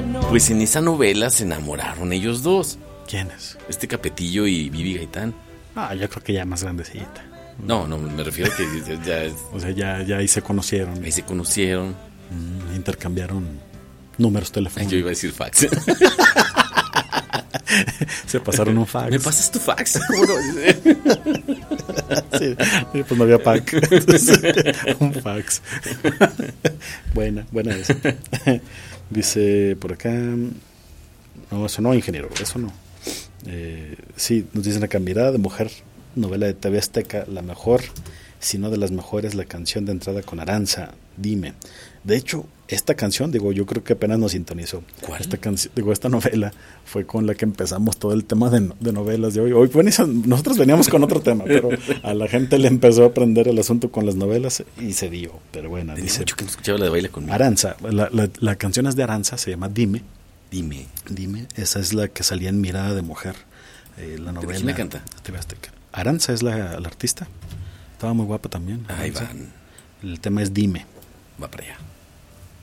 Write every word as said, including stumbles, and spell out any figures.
Pues en esa novela se enamoraron ellos dos. ¿Quiénes? Este Capetillo y Vivi Gaitán. Ah, yo creo que ya más grandecita. No, no, me refiero a que ya, o sea, ya, ya ahí se conocieron. Ahí se conocieron. Mm, intercambiaron números telefónicos. Yo iba a decir fax. Se pasaron un fax. ¿Me pasas tu fax? ¿Cómo no? Sí, pues no había pack. Entonces, un fax. Buena, buena esa. Dice por acá. No, eso no, ingeniero, eso no. Eh, sí, nos dicen acá, Mirada de Mujer, novela de T V Azteca, la mejor, si no de las mejores, la canción de entrada con Aranza, Dime. De hecho, esta canción, digo, yo creo que apenas nos sintonizó. ¿Cuál? Esta canción, digo, esta novela fue con la que empezamos todo el tema de, de novelas de hoy. Hoy bueno, nosotros veníamos con otro tema, pero a la gente le empezó a aprender el asunto con las novelas y se dio. Pero bueno, Tenía dice mucho que no escuchaba la de Baila Conmigo. Aranza, la, la, la canción es de Aranza, se llama Dime. Dime. Dime, esa es la que salía en Mirada de Mujer, eh, la novela. ¿Quién la canta? T V Azteca. Aranza es la, la artista. Estaba muy guapa también. Ahí Aranza. van. El tema es Dime. Va para allá.